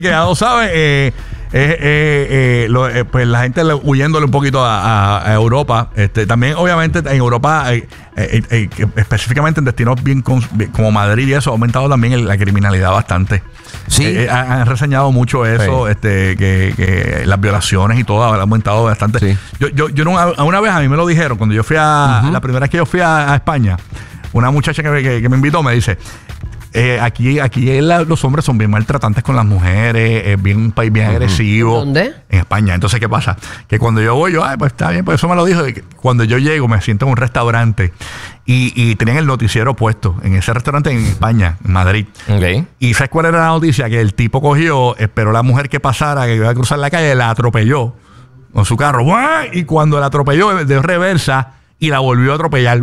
Que ya lo sabes, pues la gente huyéndole un poquito a Europa. También, obviamente, en Europa, específicamente en destinos bien como Madrid y eso, ha aumentado también la criminalidad bastante. Sí. Han reseñado mucho eso, sí. Que las violaciones y todo han aumentado bastante. Sí. Yo una vez a mí me lo dijeron, cuando yo fui la primera vez que yo fui a España, una muchacha que me invitó me dice... Aquí los hombres son bien maltratantes con las mujeres, es bien un país bien agresivo. ¿Dónde? En España. Entonces, ¿qué pasa? Que cuando yo voy, pues está bien, pues eso me lo dijo. Cuando yo llego, me siento en un restaurante y tenían el noticiero puesto en ese restaurante en España, en Madrid. Okay. ¿Y sabes cuál era la noticia? Que el tipo cogió, esperó a la mujer que pasara, que iba a cruzar la calle, la atropelló con su carro. Y cuando la atropelló de reversa y la volvió a atropellar.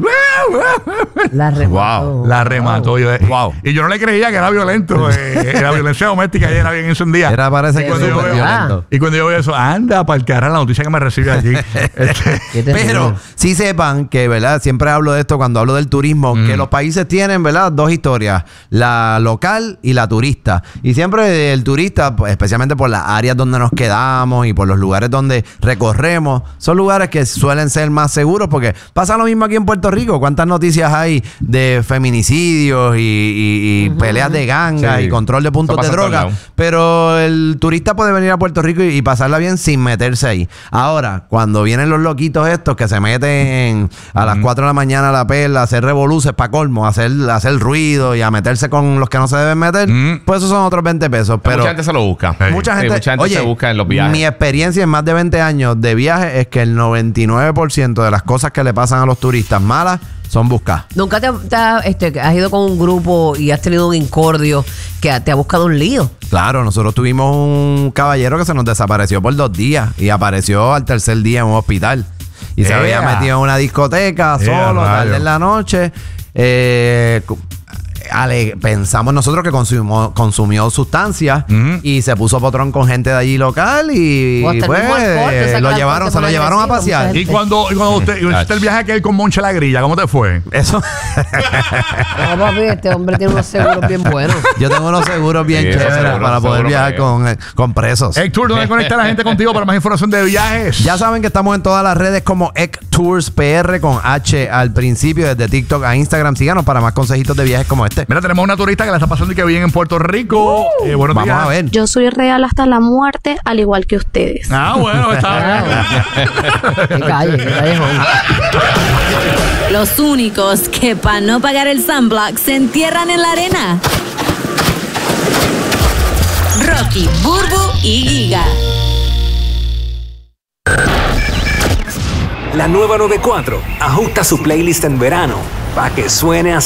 La remató. Wow. La remató. Wow. Y yo no le creía que era violento. La violencia doméstica ya era bien encendida. Era parece que violento. Y cuando yo veo eso, anda para el cara la noticia que me recibe allí. Pero sí sepan que, ¿verdad? Siempre hablo de esto cuando hablo del turismo, que los países tienen, ¿verdad? Dos historias, la local y la turista. Y siempre el turista, pues, especialmente por las áreas donde nos quedamos y por los lugares donde recorremos, son lugares que suelen ser más seguros porque pasa lo mismo aquí en Puerto Rico. ¿Cuántas noticias hay de feminicidios y peleas de gangas y control de puntos de droga? Pero el turista puede venir a Puerto Rico y pasarla bien sin meterse ahí. Ahora, cuando vienen los loquitos estos que se meten a las 4 de la mañana a la perla, a hacer revoluces para colmo, a hacer ruido y a meterse con los que no se deben meter, pues esos son otros 20 pesos. Pero mucha gente se lo busca. Mucha gente se busca en los viajes. Mi experiencia en más de 20 años de viaje es que el 99% de las cosas que le pasan a los turistas malas son buscadas. ¿Nunca has ido con un grupo y has tenido un incordio que te ha buscado un lío? Claro, nosotros tuvimos un caballero que se nos desapareció por 2 días y apareció al tercer día en un hospital. Y se había metido en una discoteca solo, tarde en la noche. Pensamos nosotros que consumió sustancias y se puso potrón con gente de allí local y pues se lo llevaron a pasear. Y cuando usted hiciste el viaje aquel con Monche la Grilla, ¿cómo te fue? Eso. No, papi, este hombre tiene unos seguros bien buenos. Yo tengo unos seguros bien chéveres para poder viajar con presos. Héctor, ¿dónde conecta la gente contigo para más información de viajes? Ya saben que estamos en todas las redes como Tours PR con H al principio, desde TikTok a Instagram. Síganos para más consejitos de viajes como este. Mira, tenemos una turista que la está pasando y que viene en Puerto Rico. Buenos Vamos días. a ver. Yo soy real hasta la muerte, al igual que ustedes. Bueno, está bien. Qué callejón. Los únicos que para no pagar el sunblock se entierran en la arena. Rocky, Burbu y Giga. La nueva 94 ajusta su playlist en verano para que suene así.